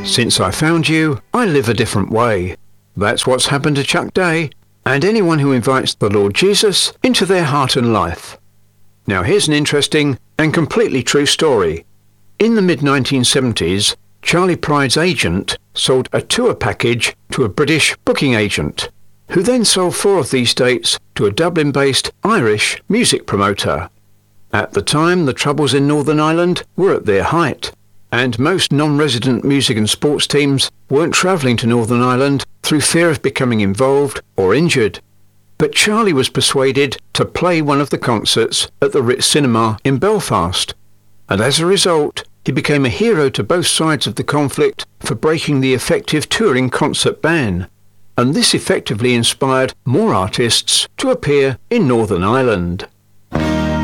Since I found you, I live a different way. That's what's happened to Chuck Day and anyone who invites the Lord Jesus into their heart and life. Now here's an interesting and completely true story. In the mid-1970s, Charlie Pride's agent sold a tour package to a British booking agent, who then sold 4 of these dates to a Dublin-based Irish music promoter. At the time, the troubles in Northern Ireland were at their height, and most non-resident music and sports teams weren't travelling to Northern Ireland through fear of becoming involved or injured. But Charlie was persuaded to play one of the concerts at the Ritz Cinema in Belfast, and as a result, he became a hero to both sides of the conflict for breaking the effective touring concert ban, and this effectively inspired more artists to appear in Northern Ireland.